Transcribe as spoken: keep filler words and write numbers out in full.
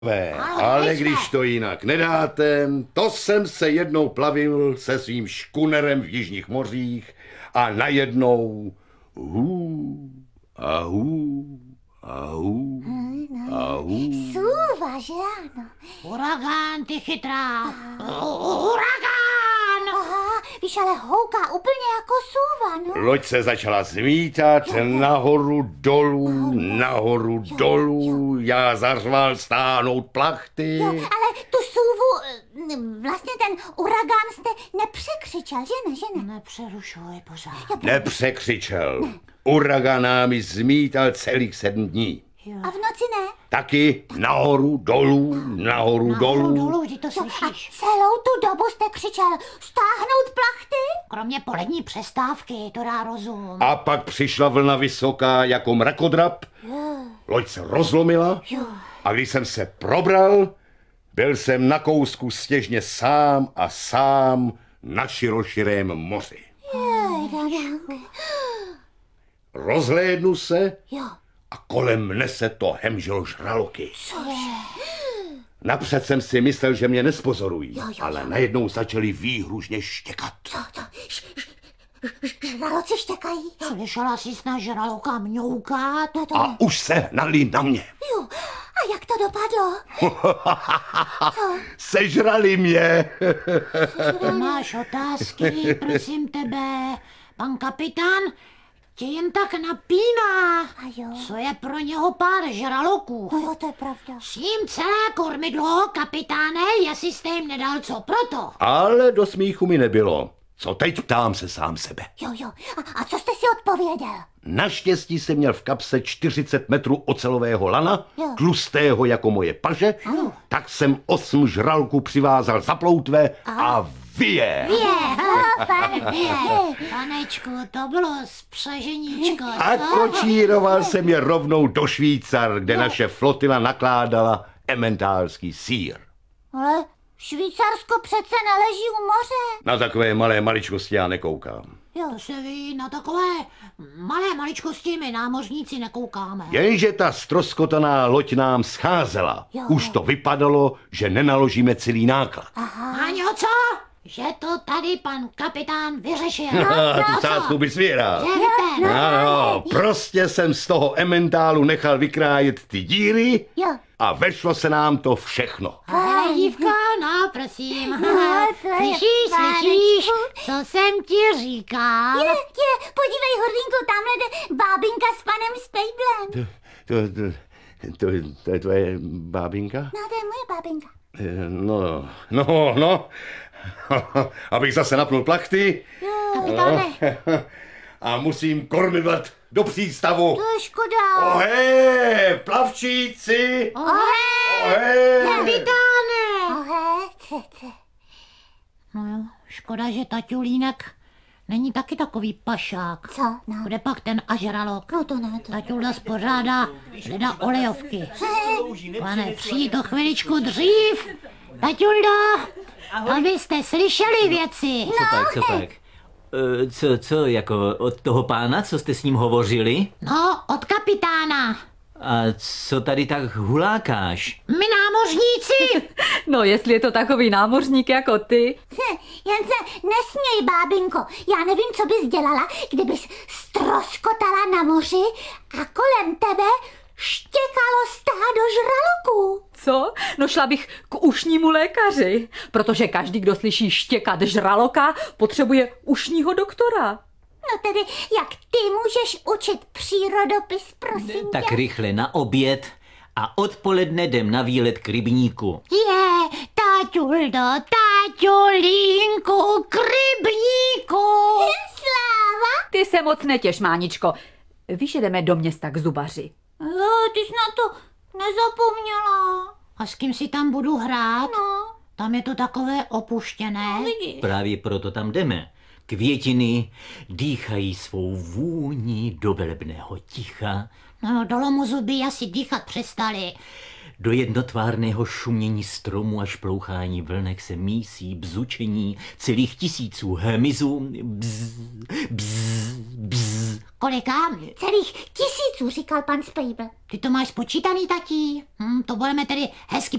Ale když to jinak nedáte, to jsem se jednou plavil se svým škunerem v jižních mořích a najednou hů, a hů, a hů, a hů. Sůva, že ano? Uragán, ty chytrá. Uragán! Aha, víš, ale houká úplně jako sůva, no. Loď se začala zmítat nahoru, dolů, nahoru, dolů. Já zařval stáhnout plachty. Jo, ale tu sůvu, vlastně ten uragán jste nepřekřičel, že ne, že ne? Nepřerušuj pořád. Nepřekřičel. Uragan námi zmítal celých sedm dní. A v noci ne? Taky nahoru, dolů, nahoru, Nahoru, dolů. dolů, vždy to A slyšíš. celou tu dobu jste křičel, stáhnout plachty? Kromě polední přestávky, to dá rozum. A pak přišla vlna vysoká jako mrakodrap. Loď se rozlomila a když jsem se probral, byl jsem na kousku stěžně sám a sám na široširém moři. Rozhlédnu se Jo. a kolem mne se to hemžilo žraloky. Cože? Napřed jsem si myslel, že mě nespozorují, Jo, jo, jo. ale najednou začali výhružně štěkat. Co to? Ž- ž- ž- Žraloci štěkají? Slyšela jsi snad žraloka mňoukat? No to A ne. už se hnali na mě. Jo. A jak to dopadlo? Co? Sežrali mě. Máš otázky, prosím tebe. Pan kapitán tě jen tak napíná. A jo. Co je pro něho pár žraloků? No jo, to je pravda. Sním celé kormidlo, kapitáne, jestli jste jim nedal co proto. Ale do smíchu mi nebylo. Co teď, ptám se sám sebe. Jo, jo. A, a co jste si odpověděl? Naštěstí jsem měl v kapse čtyřicet metrů ocelového lana, Jo. tlustého jako moje paže, tak jsem osm žralků přivázal za ploutve a vyje. Panečku, to bylo spřeženíčko, A co? kočíroval jsem je rovnou do Švýcar, kde naše flotila nakládala ementálský sýr. Ale Švýcarsko přece neleží u moře. Na takové malé maličkosti já nekoukám. To se ví, na takové malé maličkosti my námořníci nekoukáme. Jenže ta stroskotaná loď nám scházela. Jo, Už jo. to vypadalo, že nenaložíme celý náklad. Aňo, co? Že to tady pan kapitán vyřešil. A tu sázku bys vyhrál. Věřte, Ano, prostě jsem z toho ementálu nechal vykrájet ty díry Jo. a vešlo se nám to všechno. hele, dívko, no, prosím. No, to je Slyšíš, slyšíš, pánečku. co jsem ti říkal? Je, je, podívej, Hordinku, tamhle jde bábinka s panem Spejblem. To, to, to, to je tvoje bábinka? No, to je moje bábinka. Eh, No, no, no. Abych zase napnul plachty. Kapitáne, A musím kormidlat do přístavu. To je škoda. Ohé, plavčíci! Ohé! kapitáne. Ohe, ce, ce. No jo, škoda, že taťulínek není taky takový pašák. Co? No. Kde pak ten ažralok? No to ne, to ne. Taťulda spořádá leda olejovky. Pane, přijít to chviličku dřív. Taťuldo, abyste slyšeli věci. Co pak, co pak? Eh, Co, co, jako od toho pána, co jste s ním hovořili? No, od kapitána. A co tady tak hulákáš? My námořníci. No, jestli je to takový námořník jako ty. Hm, jen se nesměj, bábinko. Já nevím, co bys dělala, kdybys stroskotala na moři a kolem tebe štěkalo stádo žraloků. Co? No šla bych k ušnímu lékaři, protože každý, kdo slyší štěkat žraloka, potřebuje ušního doktora. No tedy, jak ty můžeš učit přírodopis, prosím Tak tě? rychle na oběd a odpoledne jdem na výlet k rybníku. Je, taťuldo, taťulínku, k rybníku. Sláva? Ty se moc netěš, Máničko. Víš, že jdeme do města k zubaři. Jo, ty jsi na to nezapomněla. A s kým si tam budu hrát? No, Tam je to takové opuštěné. vidíš. Právě proto tam jdeme. Květiny dýchají svou vůni do velebného ticha. No, do lomu zuby asi dýchat přestali. Do jednotvárného šumění stromu a šplouchání vlnek se mísí bzučení celých tisíců hmyzů. Bzz, bzz, bzz. Kolika? Celých tisíců, říkal pan Spejbl. Ty to máš spočítaný, tatí? Hm, to budeme tedy hezky